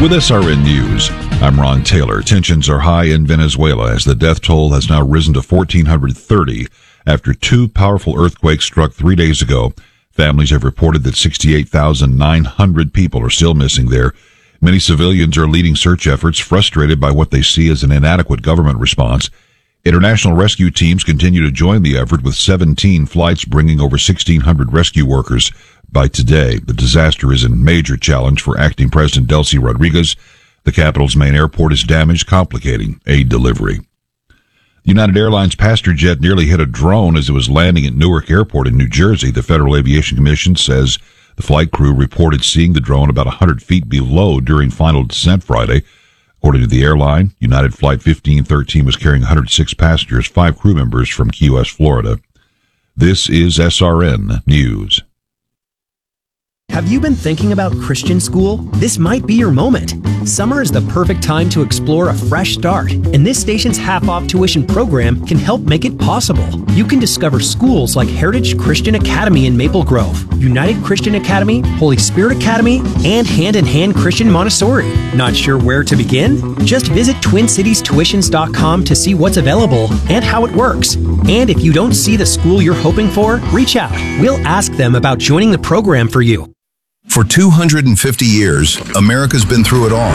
With SRN News, I'm Ron Taylor. Tensions are high in Venezuela as the death toll has now risen to 1,430 after two powerful earthquakes struck 3 days ago. Families have reported that 68,900 people are still missing there. Many civilians are leading search efforts, frustrated by what they see as an inadequate government response. International rescue teams continue to join the effort, with 17 flights bringing over 1,600 rescue workers by today. The disaster is a major challenge for acting President Delcy Rodriguez. The capital's main airport is damaged, complicating aid delivery. United Airlines passenger jet nearly hit a drone as it was landing at Newark Airport in New Jersey. The Federal Aviation Commission says the flight crew reported seeing the drone about 100 feet below during final descent Friday. According to the airline, United Flight 1513 was carrying 106 passengers, 5 crew members from Key West, Florida. This is SRN News. Have you been thinking about Christian school? This might be your moment. Summer is the perfect time to explore a fresh start, and this station's half-off tuition program can help make it possible. You can discover schools like Heritage Christian Academy in Maple Grove, United Christian Academy, Holy Spirit Academy, and Hand in Hand Christian Montessori. Not sure where to begin? Just visit TwinCitiesTuitions.com to see what's available and how it works. And if you don't see the school you're hoping for, reach out. We'll ask them about joining the program for you. For 250 years, America's been through it all.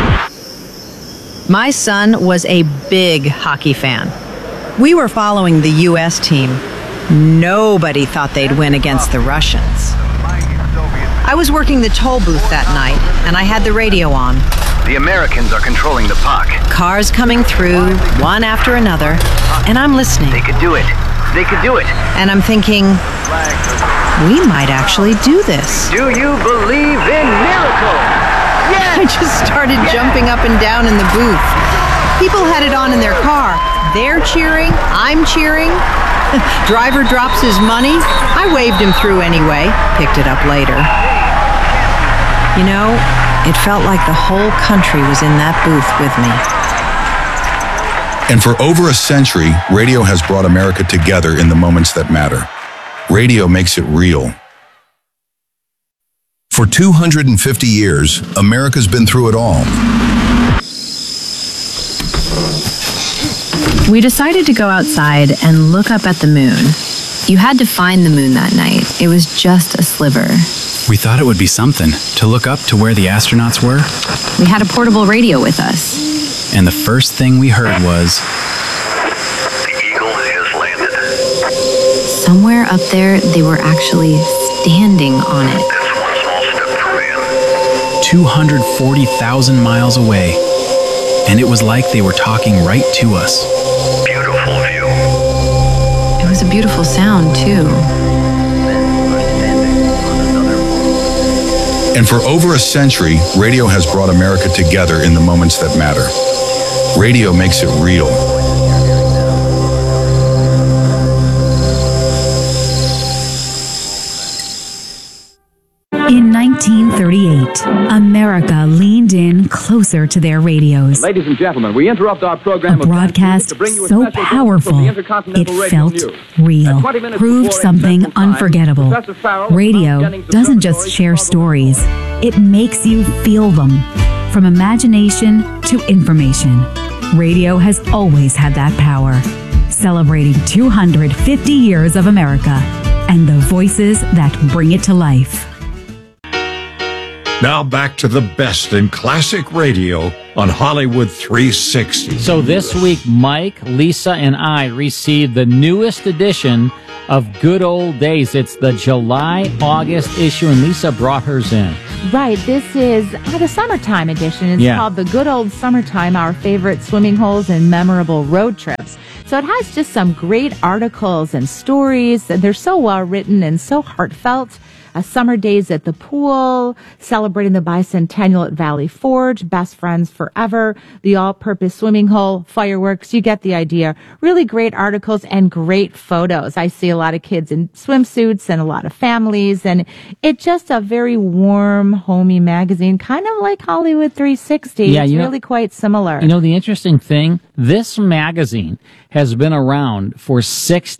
My son was a big hockey fan. We were following the U.S. team. Nobody thought they'd win against the Russians. I was working the toll booth that night, and I had the radio on. The Americans are controlling the puck. Cars coming through, one after another, and I'm listening. They could do it. They could do it. And I'm thinking, we might actually do this. Do you believe in miracles? Yes! I just started jumping up and down in the booth. People had it on in their car. They're cheering, I'm cheering. Driver drops his money. I waved him through anyway, picked it up later. You know, it felt like the whole country was in that booth with me. And for over a century, radio has brought America together in the moments that matter. Radio makes it real. For 250 years, America's been through it all. We decided to go outside and look up at the moon. You had to find the moon that night. It was just a sliver. We thought it would be something to look up to where the astronauts were. We had a portable radio with us. And the first thing we heard was, The Eagle has landed. Somewhere up there, they were actually standing on it. That's one small step for man. 240,000 miles away. And it was like they were talking right to us. Beautiful view. It was a beautiful sound, too. And for over a century, radio has brought America together in the moments that matter. Radio makes it real. In 1938, America leaned in closer to their radios. Ladies and gentlemen, we interrupt our program a broadcast so powerful it felt real, proved something unforgettable. Radio doesn't just share stories, it makes you feel them. From imagination to information, radio has always had that power. Celebrating 250 years of America and the voices that bring it to life. Now back to the best in classic radio on Hollywood 360. So this week, Mike, Lisa, and I received the newest edition of Good Old Days. It's the July-August issue, and Lisa brought hers in. Right. This is the summertime edition. It's called The Good Old Summertime, Our Favorite Swimming Holes and Memorable Road Trips. So it has just some great articles and stories, and they're so well written and so heartfelt. Summer days at the pool, celebrating the bicentennial at Valley Forge, best friends forever, the all-purpose swimming hole, fireworks. You get the idea. Really great articles and great photos. I see a lot of kids in swimsuits and a lot of families, and it's just a very warm, homey magazine, kind of like Hollywood 360. Yeah, it's really quite similar. You know, the interesting thing, this magazine has been around for 64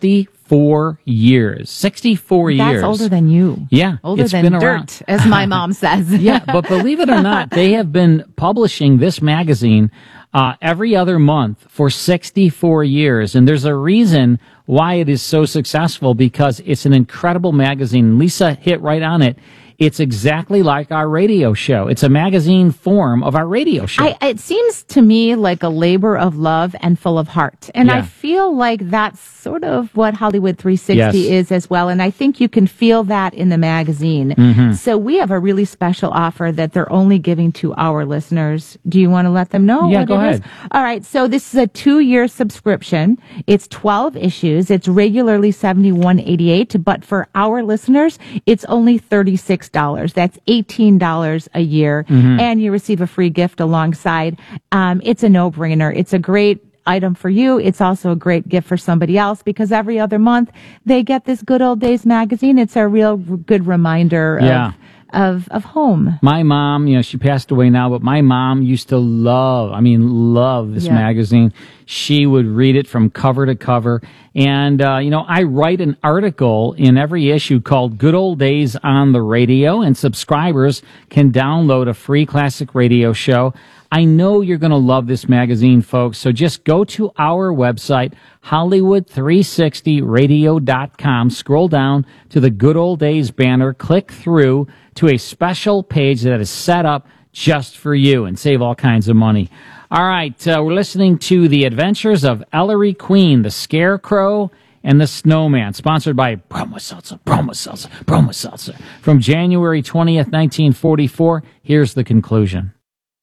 64 years. 64 years. That's older than you. Yeah. Older it's than been dirt, around. as my mom says. Yeah, but believe it or not, they have been publishing this magazine every other month for 64 years. And there's a reason why it is so successful, because it's an incredible magazine. Lisa hit right on it. It's exactly like our radio show. It's a magazine form of our radio show. It seems to me like a labor of love and full of heart. And I feel like that's sort of what Hollywood 360 is as well. And I think you can feel that in the magazine. Mm-hmm. So we have a really special offer that they're only giving to our listeners. Do you want to let them know? Yeah, what go it ahead. Is? All right. So this is a 2-year subscription. It's 12 issues. It's regularly $71.88, but for our listeners, it's only $36. That's $18 a year. Mm-hmm. And you receive a free gift alongside. It's a no-brainer. It's a great item for you. It's also a great gift for somebody else, because every other month they get this Good Old Days magazine. It's a real good reminder of home. My mom, she passed away now, but my mom used to love this magazine. She would read it from cover to cover. And, I write an article in every issue called Good Old Days on the Radio, and subscribers can download a free classic radio show. I know you're going to love this magazine, folks. So just go to our website, Hollywood360radio.com. Scroll down to the Good Old Days banner. Click through to a special page that is set up just for you, and save all kinds of money. All right, we're listening to The Adventures of Ellery Queen, the Scarecrow, and the Snowman, sponsored by Bromo Seltzer, from January 20th, 1944. Here's the conclusion.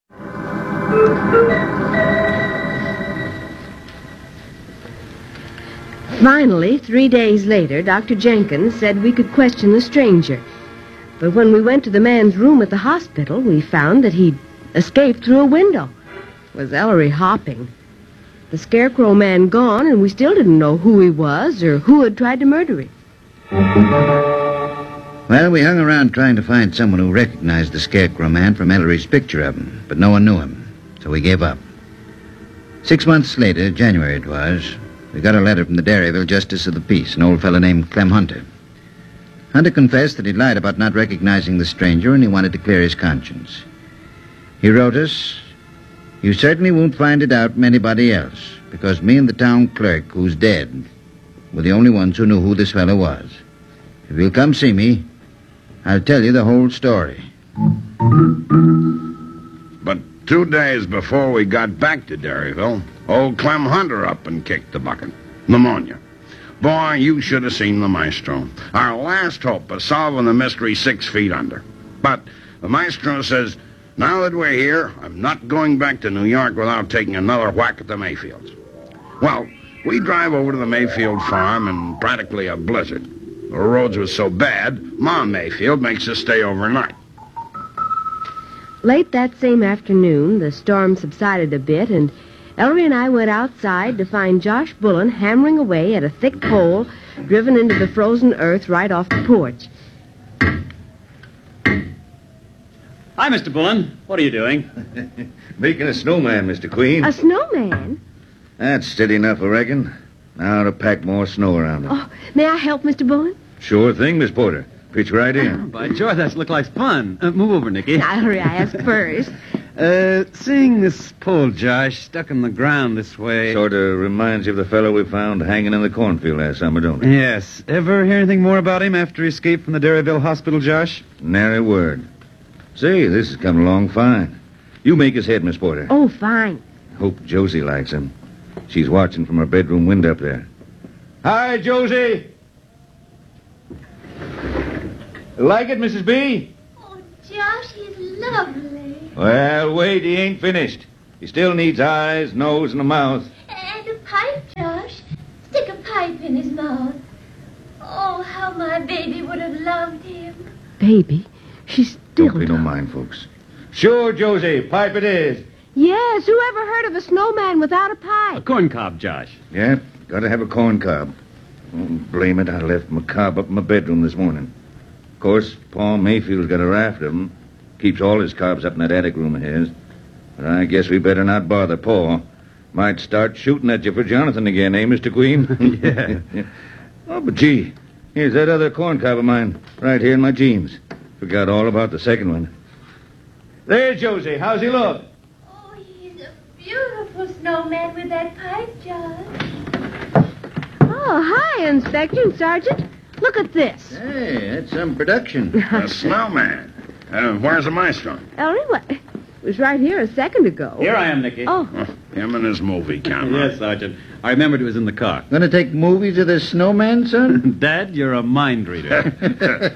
Finally, 3 days later, Dr. Jenkins said we could question the stranger. But when we went to the man's room at the hospital, we found that he'd escaped through a window. Was Ellery hopping. The Scarecrow man gone, and we still didn't know who he was or who had tried to murder him. Well, we hung around trying to find someone who recognized the Scarecrow man from Ellery's picture of him, but no one knew him, so we gave up. 6 months later, January it was, we got a letter from the Dairyville Justice of the Peace, an old fellow named Clem Hunter. Hunter confessed that he'd lied about not recognizing the stranger, and he wanted to clear his conscience. He wrote us, "You certainly won't find it out from anybody else, because me and the town clerk, who's dead, were the only ones who knew who this fellow was. If you'll come see me, I'll tell you the whole story." But 2 days before we got back to Dairyville, old Clem Hunter up and kicked the bucket. Pneumonia. Boy, you should have seen the maestro. Our last hope of solving the mystery 6 feet under. But the maestro says, now that we're here, I'm not going back to New York without taking another whack at the Mayfields. Well, we drive over to the Mayfield farm in practically a blizzard. The roads were so bad, Ma Mayfield makes us stay overnight. Late that same afternoon, the storm subsided a bit, and Ellery and I went outside to find Josh Bullen hammering away at a thick pole driven into the frozen earth right off the porch. Hi, Mr. Bullen. What are you doing? Making a snowman, Mr. Queen. A snowman? That's steady enough, I reckon. Now to pack more snow around it. Oh, may I help, Mr. Bullen? Sure thing, Miss Porter. Pitch right in. By George, that looks like fun. Move over, Nicky. Ellery, I asked first. Seeing this pole, Josh, stuck in the ground this way... Sort of reminds you of the fellow we found hanging in the cornfield last summer, don't it? Yes. Ever hear anything more about him after he escaped from the Dairyville Hospital, Josh? Nary word. Say, this is coming along fine. You make his head, Miss Porter. Oh, fine. Hope Josie likes him. She's watching from her bedroom window up there. Hi, Josie. Like it, Mrs. B? Oh, Josh, he's lovely. Well, wait, he ain't finished. He still needs eyes, nose, and a mouth. And a pipe, Josh. Stick a pipe in his mouth. Oh, how my baby would have loved him. Baby? She's still... Don't pay no mind, folks. Sure, Josie, pipe it is. Yes, who ever heard of a snowman without a pipe? A corn cob, Josh. Yeah, gotta have a corn cob. Oh, blame it, I left my cob up in my bedroom this morning. Of course, Pa Mayfield's got a raft of them. Keeps all his cobs up in that attic room of his. But I guess we better not bother Pa. Might start shooting at you for Jonathan again, eh, Mr. Queen? Yeah. Oh, but gee, here's that other corn cob of mine, right here in my jeans. Forgot all about the second one. There's Josie. How's he look? Oh, he's a beautiful snowman with that pipe, Josh. Oh, hi, Inspector and Sergeant. Look at this. Hey, that's some production. A snowman. Where's the maestro? Ellery, what? It was right here a second ago. Here I am, Nicky. Oh. Him and his movie camera. Yes, Sergeant. I remembered it was in the car. Gonna take movies of this snowman, son? Dad, you're a mind reader.